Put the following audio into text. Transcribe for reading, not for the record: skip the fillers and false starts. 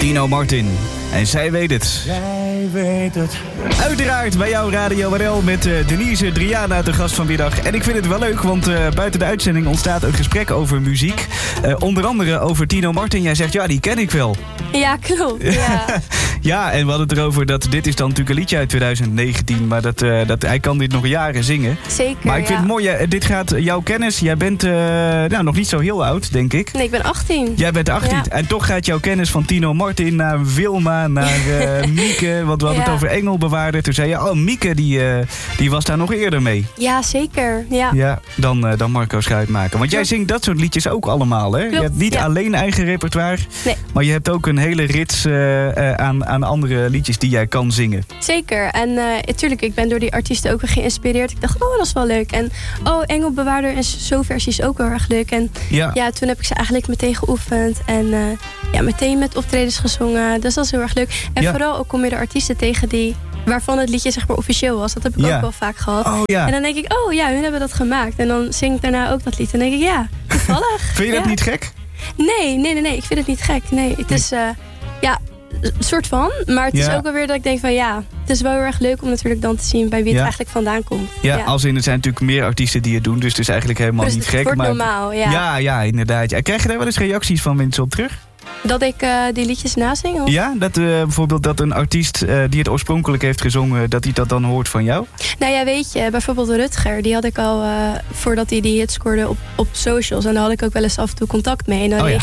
Tino Martin. En zij weet het. Zij weet het. Uiteraard bij jouw Radio RL met Denise Driana te gast vanmiddag. En ik vind het wel leuk, want buiten de uitzending ontstaat een gesprek over muziek. Onder andere over Tino Martin. Jij zegt, ja, die ken ik wel. Ja, klopt. Ja. Ja, en we hadden het erover dat dit is dan natuurlijk een liedje uit 2019. Maar hij kan dit nog jaren zingen. Zeker, maar ik vind het mooi, dit gaat jouw kennis. Jij bent nog niet zo heel oud, denk ik. Nee, ik ben 18. Jij bent 18. Ja. En toch gaat jouw kennis van Tino Martin naar Wilma, naar Mieke. Want we hadden het over Engelbewaarder. Toen zei je, oh, Mieke die was daar nog eerder mee. Ja, zeker. Ja, dan Marco Schuitmaker. Want jij zingt dat soort liedjes ook allemaal, hè? Klopt, je hebt niet alleen eigen repertoire. Nee. Maar je hebt ook een hele rits aan andere liedjes die jij kan zingen. Zeker. En natuurlijk, ik ben door die artiesten ook weer geïnspireerd. Ik dacht, oh, dat is wel leuk. En Engelbewaarder en zo versie is ook heel erg leuk. En toen heb ik ze eigenlijk meteen geoefend. En meteen met optredens gezongen. Dus dat is heel erg leuk. En vooral ook kom je de artiesten tegen waarvan het liedje zeg maar officieel was. Dat heb ik ook wel vaak gehad. Oh, ja. En dan denk ik, hun hebben dat gemaakt. En dan zing ik daarna ook dat lied. En dan denk ik, ja, toevallig. Vind je dat niet gek? Nee. Ik vind het niet gek. Nee, het is... een soort van, maar het is ook wel weer dat ik denk van het is wel heel erg leuk om natuurlijk dan te zien bij wie het eigenlijk vandaan komt. Ja, als in er zijn natuurlijk meer artiesten die het doen, dus het is eigenlijk helemaal niet gek. Het wordt normaal, Ja, inderdaad. Krijg je daar wel eens reacties van mensen op terug? Dat ik die liedjes nazing? Of? Ja, dat bijvoorbeeld dat een artiest die het oorspronkelijk heeft gezongen, dat hij dat dan hoort van jou? Nou ja, weet je, bijvoorbeeld Rutger, die had ik al voordat hij die hit scoorde op socials. En daar had ik ook wel eens af en toe contact mee. En dan